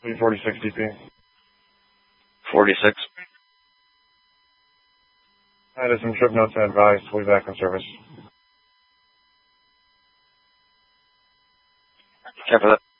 346 DP. 46. I had some trip notes and advice. We'll be back on service. Care for that.